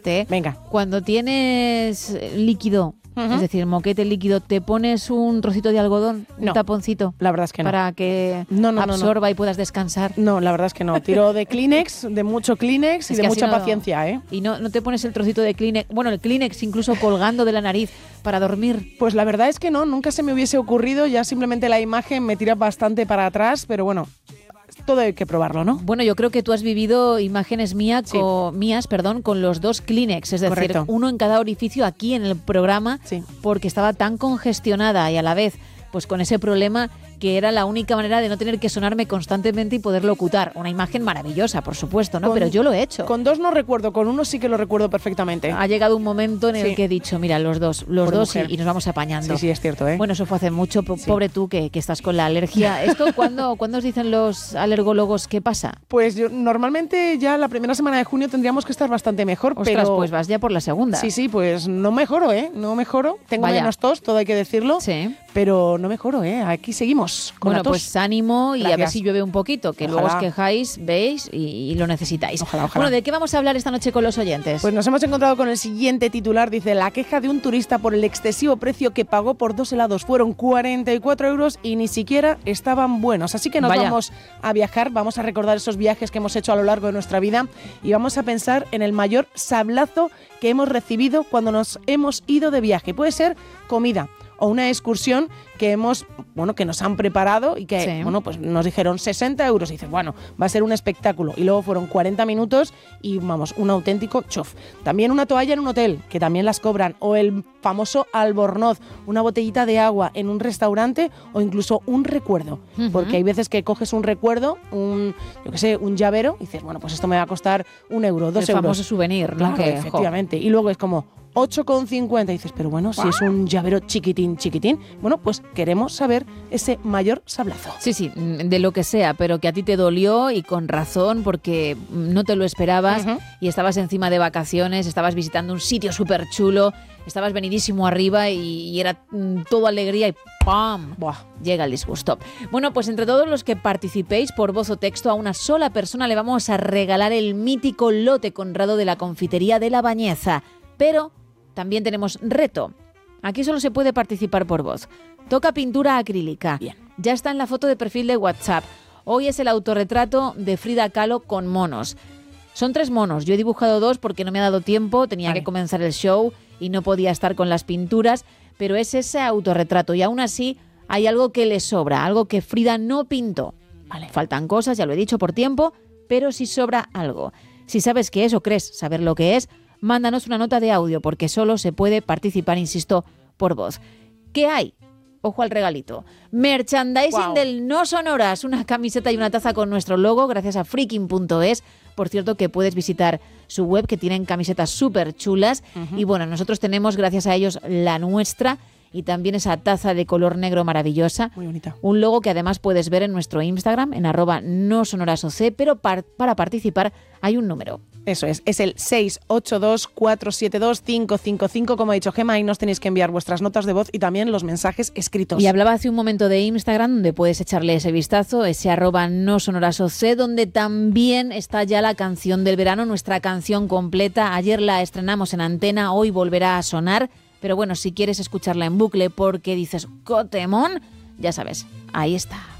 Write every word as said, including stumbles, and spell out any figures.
aparte, ¿eh? Venga. Cuando tienes líquido, Uh-huh. es decir, moquete líquido, ¿te pones un trocito de algodón, no, un taponcito? La verdad es que no. Para que no, no, absorba no, no. y puedas descansar. No, la verdad es que no. Tiro de Kleenex, de mucho Kleenex y es de mucha no, paciencia, ¿eh? Y no, no te pones el trocito de Kleenex, bueno, el Kleenex incluso colgando de la nariz para dormir. Pues la verdad es que no, nunca se me hubiese ocurrido, ya simplemente la imagen me tira bastante para atrás, pero bueno, todo hay que probarlo, ¿no? Bueno, yo creo que tú has vivido imágenes mía Sí. con, mías perdón, con los dos Kleenex, es decir, Correcto. uno en cada orificio aquí en el programa, Sí. porque estaba tan congestionada y a la vez pues con ese problema que era la única manera de no tener que sonarme constantemente y poder locutar. Una imagen maravillosa, por supuesto, ¿no? Con- Pero yo lo he hecho. Con dos no recuerdo, con uno sí que lo recuerdo perfectamente. Ha llegado un momento en el Sí. que he dicho, mira, los dos, los Por dos y, mujer. y nos vamos apañando. Sí, sí, es cierto, ¿eh? Bueno, eso fue hace mucho. Po- Sí. Pobre tú que, que estás con la alergia. ¿Esto cuándo, ¿cuándo os dicen los alergólogos qué pasa? Pues yo, normalmente ya la primera semana de junio tendríamos que estar bastante mejor, Ostras, pero... pues vas ya por la segunda. Sí, sí, pues no mejoro, ¿eh? No mejoro. Tengo Vaya. menos tos, todo hay que decirlo. Sí. Pero no mejoro, ¿eh? Aquí seguimos con Bueno, la tos. pues ánimo y a ver Gracias. si llueve un poquito, que luego os Ojalá. quejáis, veis y, y lo necesitáis. Ojalá, ojalá. Bueno, ¿de qué vamos a hablar esta noche con los oyentes? Pues nos hemos encontrado con el siguiente titular. Dice, la queja de un turista por el excesivo precio que pagó por dos helados. Fueron cuarenta y cuatro euros y ni siquiera estaban buenos. Así que nos Vaya. vamos a viajar, vamos a recordar esos viajes que hemos hecho a lo largo de nuestra vida y vamos a pensar en el mayor sablazo que hemos recibido cuando nos hemos ido de viaje. Puede ser comida o una excursión que hemos, bueno, que nos han preparado y que, Sí. bueno, pues nos dijeron sesenta euros y dices, bueno, va a ser un espectáculo. Y luego fueron cuarenta minutos y, vamos, un auténtico chof. También una toalla en un hotel, que también las cobran, o el famoso albornoz, una botellita de agua en un restaurante o incluso un recuerdo. Ujú. Porque hay veces que coges un recuerdo, un, yo qué sé, un llavero y dices, bueno, pues esto me va a costar un euro, dos el euros. famoso souvenir, ¿no? Claro, Que, jo, efectivamente. Y luego es como ocho con cincuenta y dices, pero bueno, si es un llavero chiquitín, chiquitín, bueno, pues queremos saber ese mayor sablazo. Sí, sí, de lo que sea, pero que a ti te dolió y con razón porque no te lo esperabas. Ujú. Y estabas encima de vacaciones, estabas visitando un sitio súper chulo, estabas venidísimo arriba y, y era mm, todo alegría y ¡pam! Buah. Llega el disgusto. Bueno, pues entre todos los que participéis por voz o texto, a una sola persona le vamos a regalar el mítico lote Conrado de la confitería de La Bañeza. Pero también tenemos reto. Aquí solo se puede participar por voz. Toca pintura acrílica. Bien. Ya está en la foto de perfil de WhatsApp. Hoy es el autorretrato de Frida Kahlo con monos. Son tres monos. Yo he dibujado dos porque no me ha dado tiempo. Tenía Vale. que comenzar el show y no podía estar con las pinturas. Pero es ese autorretrato y aún así hay algo que le sobra, algo que Frida no pintó. Vale, faltan cosas, ya lo he dicho, por tiempo, pero si sobra algo. Si sabes qué es o crees saber lo que es, mándanos una nota de audio porque solo se puede participar, insisto, por voz. ¿Qué hay? Ojo al regalito. Merchandising Guau. del No Sonoras, una camiseta y una taza con nuestro logo gracias a freaking punto es. Por cierto, que puedes visitar su web, que tienen camisetas súper chulas. Uh-huh. Y bueno, nosotros tenemos, gracias a ellos, la nuestra y también esa taza de color negro maravillosa. Muy bonita. Un logo que además puedes ver en nuestro Instagram, en arroba no sonorasoc, pero par- para participar hay un número. Eso es, es el seis ocho dos, cuatro siete dos, cinco cinco cinco, como ha dicho Gemma, y nos tenéis que enviar vuestras notas de voz y también los mensajes escritos. Y hablaba hace un momento de Instagram, donde puedes echarle ese vistazo, ese arroba no sonorasoc, donde también está ya la canción del verano, nuestra canción completa. Ayer la estrenamos en antena, hoy volverá a sonar, pero bueno, si quieres escucharla en bucle porque dices, ¡cotemón!, ya sabes, ahí está.